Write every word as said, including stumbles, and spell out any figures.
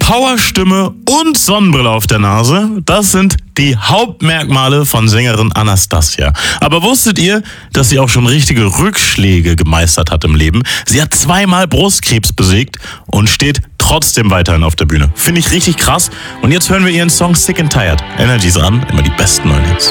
Powerstimme und Sonnenbrille auf der Nase, das sind die Hauptmerkmale von Sängerin Anastacia. Aber wusstet ihr, dass sie auch schon richtige Rückschläge gemeistert hat im Leben? Sie hat zweimal Brustkrebs besiegt und steht trotzdem weiterhin auf der Bühne. Finde ich richtig krass. Und jetzt hören wir ihren Song Sick and Tired. Energy's an, immer die besten neuen Hits.